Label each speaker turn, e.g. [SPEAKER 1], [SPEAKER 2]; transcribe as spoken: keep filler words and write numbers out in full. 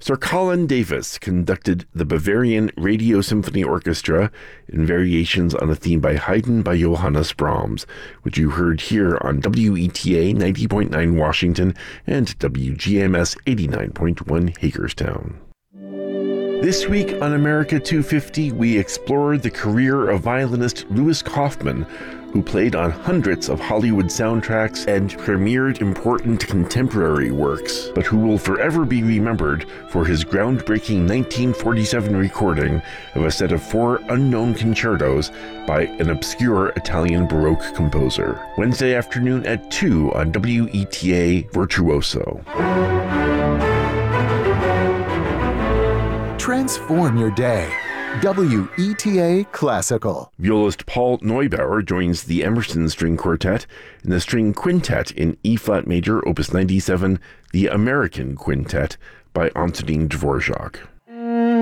[SPEAKER 1] Sir Colin Davis conducted the Bavarian Radio Symphony Orchestra in variations on a theme by Haydn by Johannes Brahms, which you heard here on W E T A ninety point nine Washington and W G M S eighty-nine point one Hagerstown. This week on America two fifty, we explored the career of violinist Louis Kaufman, who played on hundreds of Hollywood soundtracks and premiered important contemporary works, but who will forever be remembered for his groundbreaking nineteen forty-seven recording of a set of four unknown concertos by an obscure Italian Baroque composer. Wednesday afternoon at two on W E T A Virtuoso.
[SPEAKER 2] Transform your day. W E T A Classical.
[SPEAKER 1] Violist Paul Neubauer joins the Emerson String Quartet in the String Quintet in E-flat major, opus ninety-seven, the American Quintet by Antonin Dvorak.